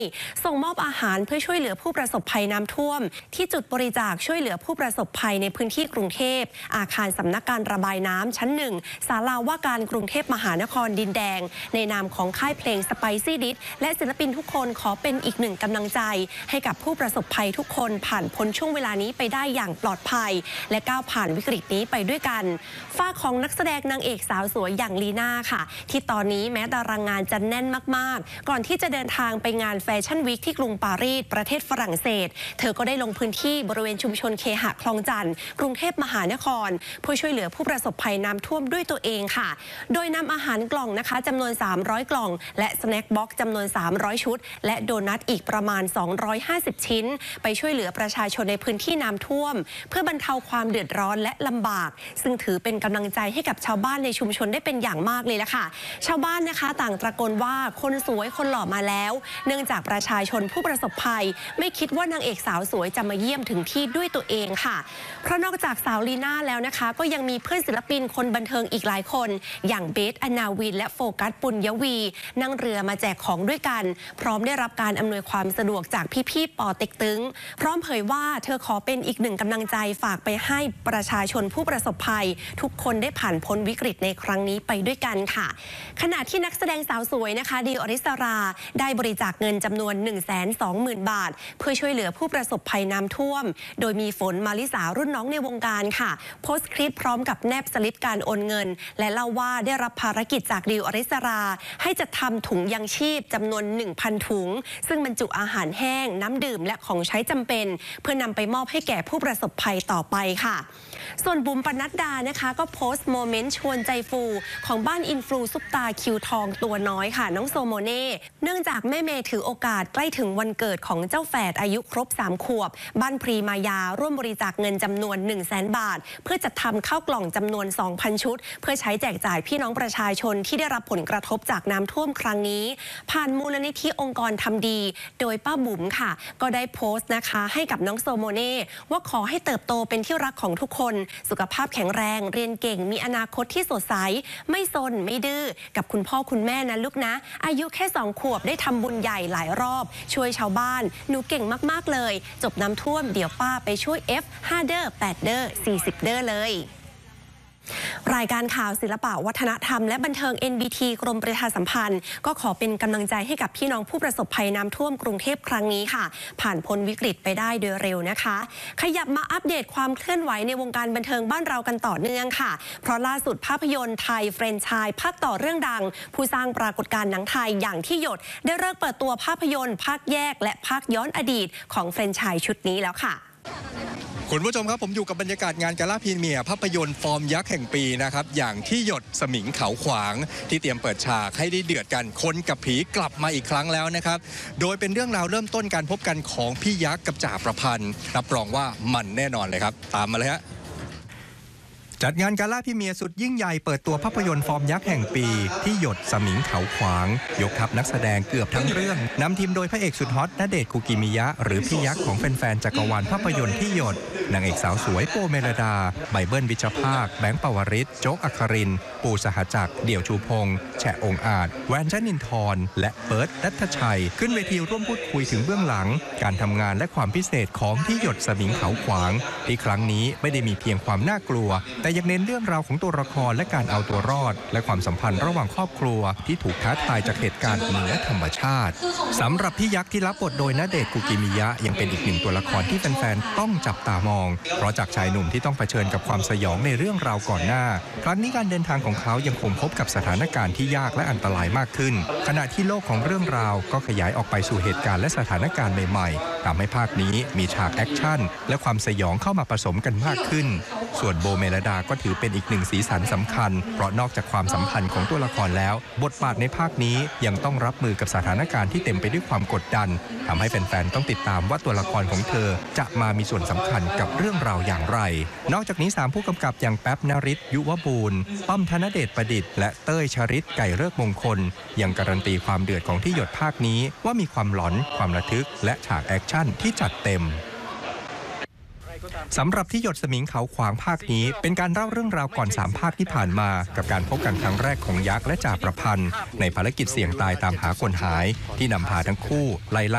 ส่งมอบอาหารเพื่อช่วยเหลือผู้ประสบภัยน้ำท่วมที่จุดบริจาคช่วยเหลือผู้ประสบภัยในพื้นที่กรุงเทพอาคารสำนักการระบายน้ำชั้นหนึ่งศาลาว่าการกรุงเทพมหานครดินแดงในนามของค่ายเพลงสไปซี่ดิสและศิลปินทุกคนขอเป็นอีกหนึ่งกำลังใจให้กับผู้ประสบภัยทุกคนผ่านพ้นช่วงเวลานี้ไปได้อย่างปลอดภัยและก้าวผ่านวิกฤตนี้ไปด้วยกันฝ้าของนักแสดงนางเอกสาวสวยอย่างลีน่าค่ะที่ตอนนี้แม้ตารางงานจะแน่นมากๆก่อนที่จะเดินทางไปงานแฟชั่นวีคที่กรุงปารีสประเทศฝรั่งเศสเธอก็ได้ลงพื้นที่บริเวณชุมชนเคหะคลองจันทร์กรุงเทพมหานครเพื่อช่วยเหลือผู้ประสบภัยน้ำท่วมด้วยตัวเองค่ะโดยนำอาหารกล่องนะคะจำนวน300กล่องและสแน็คบ็อกซ์จำนวน300ชุดและโดนัทอีกประมาณ250ชิ้นไปช่วยเหลือประชาชนในพื้นที่น้ำท่วมเพื่อบรรเทาความเดือดร้อนและลำบากซึ่งถือเป็นกำลังใจให้กับชาวบ้านในชุมชนได้เป็นอย่างมากเลยละค่ะชาวบ้านนะคะต่างตะโกนว่าคนสวยคนหล่อมาแล้วเนื่องจากประชาชนผู้ประสบภัยไม่คิดว่านางเอกสาวสวยจะมาเยี่ยมถึงที่ด้วยตัวเองค่ะเพราะนอกจากสาวลีน่าแล้วนะคะก็ยังมีเพื่อนศิลปินคนบันเทิงอีกหลายคนอย่างเบส อนาวินและโฟกัส ปุญญวีนั่งเรือมาแจกของด้วยกันพร้อมได้รับการอำนวยความสะดวกจากพี่ๆปอเต็กตึงพร้อมเผยว่าเธอขอเป็นอีกหนึ่งกำลังใจฝากไปให้ประชาชนผู้ประสบภัยทุกคนได้ผ่านพ้นวิกฤตในครั้งนี้ไปด้วยกันค่ะขณะที่นักแสดงสาวสวยนะคะดิวอริสราได้บริจาคเงินจำนวน 120,000 บาทเพื่อช่วยเหลือผู้ประสบภัยน้ำท่วมโดยมีฝนมาลิสารุ่นน้องในวงการค่ะโพสต์คลิปพร้อมกับแนบสลิปการโอนเงินและเล่าว่าได้รับภารกิจจากดิวอริสราให้จัดทำถุงยังชีพจำนวน 1,000 ถุงซึ่งบรรจุอาหารแห้งน้ำดื่มและของใช้จำเป็นเพื่อนำไปมอบให้แก่ผู้ประสบภัยต่อไปค่ะส่วนบุ๋มปนัดดานะคะก็โพสต์โมเมนต์ชวนใจฟูของบ้านอินฟลูซุปตาคิวทองตัวน้อยค่ะน้องโซโมเน่เนื่องจากแม่เมย์ถือโอกาสใกล้ถึงวันเกิดของเจ้าแฝดอายุครบ3 ขวบบ้านพรีมายาร่วมบริจาคเงินจำนวน 100,000 บาทเพื่อจัดทำข้าวกล่องจำนวน 2,000 ชุดเพื่อใช้แจกจ่ายพี่น้องประชาชนที่ได้รับผลกระทบจากน้ำท่วมครั้งนี้ผ่านมูลนิธิองค์กรทำดีโดยป้าบุ๋มค่ะก็ได้โพสต์นะคะให้กับน้องโซโมเน่ว่าขอให้เติบโตเป็นที่รักของทุกคนสุขภาพแข็งแรงเรียนเก่งมีอนาคตที่สดใสไม่ซนไม่ดื้อกับคุณพ่อคุณแม่นะลูกนะอายุแค่2 ขวบได้ทำบุญใหญ่หลายรอบช่วยชาวบ้านหนูเก่งมากๆเลยจบน้ำท่วมเดี๋ยวป้าไปช่วย F 5 เด้อ8 เด้อ40 เด้อเลยรายการข่าวศิลปะวัฒนธรรมและบันเทิง NBT กรมประชาสัมพันธ์ก็ขอเป็นกำลังใจให้กับพี่น้องผู้ประสบภัยน้ำท่วมกรุงเทพครั้งนี้ค่ะผ่านพ้นวิกฤตไปได้โดยเร็วนะคะขยับมาอัปเดตความเคลื่อนไหวในวงการบันเทิงบ้านเรากันต่อเนื่องค่ะเพราะล่าสุดภาพยนตร์ไทยแฟรนไชส์ภาคต่อเรื่องดังผู้สร้างปรากฏการณ์หนังไทยอย่างที่หยดได้เลิกเปิดตัวภาพยนตร์ภาคแยกและภาคย้อนอดีตของแฟรนไชส์ชุดนี้แล้วค่ะคุณผู้ชมครับผมอยู่กับบรรยากาศงานกาล่าพรีเมียร์ภาพยนตร์ฟอร์มยักษ์แห่งปีนะครับอย่างที่หยดสมิงเขาขวางที่เตรียมเปิดฉากให้ได้เดือดกันคนกับผีกลับมาอีกครั้งแล้วนะครับโดยเป็นเรื่องราวเริ่มต้นการพบกันของพี่ยักษ์กับจ่าประพันธ์รับรองว่ามันแน่นอนเลยครับตามมาเลยฮะจัดงานกาล่าพรีเมียร์สุดยิ่งใหญ่เปิดตัวภาพยนตร์ฟอร์มยักษ์แห่งปีที่หยดสมิงเขาขวางยกทัพนักแสดงเกือบทั้งเรื่องนำทีมโดยพระเอกสุดฮอตณเดชน์ คุกิมิยะหรือพี่ยักษ์ของแฟนๆจักรวาลภาพยนตร์ที่หยดนางเอกสาวสวยโปเมลดาไบเบิลวิชภาคแบงค์ปวริศโจ๊กอัครินปูสหจักรเดี่ยวชูพงษ์แฉะองอาจแวนชนินทร์และเปิร์ตรัตชัยขึ้นเวทีร่วมพูดคุยถึงเบื้องหลังการทำงานและความพิเศษของที่หยดสมิงเขาขวางที่ครั้งนี้ไม่ได้มีเพียงความน่ากลัวแต่ยังเน้นเรื่องราวของตัวละครและการเอาตัวรอดและความสัมพันธ์ระหว่างครอบครัวที่ถูกท้าทายจากเหตุการณ์เหนือธรรมชาติสำหรับพี่ยักษ์ที่รับบทโดยณเดชน์ คุกิมิยะยังเป็นอีกหนึ่งตัวละครที่แฟนๆต้องจับตามองเพราะจากชายหนุ่มที่ต้องเผชิญกับความสยองในเรื่องราวก่อนหน้าครั้งนี้การเดินทางของเขายังคงพบกับสถานการณ์ที่ยากและอันตรายมากขึ้นขณะที่โลกของเรื่องราวก็ขยายออกไปสู่เหตุการณ์และสถานการณ์ใหม่ๆทำให้ภาคนี้มีฉากแอคชั่นและความสยองเข้ามาผสมกันมากขึ้นส่วนโบเมลดาก็ถือเป็นอีกหนึ่งสีสันสำคัญเพราะนอกจากความสัมพันธ์ของตัวละครแล้วบทบาทในภาคนี้ยังต้องรับมือกับสถานการณ์ที่เต็มไปด้วยความกดดันทำให้แฟนๆต้องติดตามว่าตัวละครของเธอจะมามีส่วนสำคัญกับเรื่องราวอย่างไรนอกจากนี้3ผู้กำกับอย่างแป๊บนฤทธิ์ ยุวบูรณ์ป้อมธนเดชประดิษฐ์และเต้ยชริตไก่เลิกมงคลยังการันตีความเดือดของที่หยดภาคนี้ว่ามีความหลอนความระทึกและฉากแอคชั่นที่จัดเต็มสำหรับที่หยดสมิงเขาขวางภาคนี้เป็นการเล่าเรื่องราวก่อน3ภาคที่ผ่านมากับการพบกันครั้งแรกของยักษ์และจ่าประพันธ์ในภารกิจเสี่ยงตายตามหาคนหายที่นำพาทั้งคู่ไล่ล่า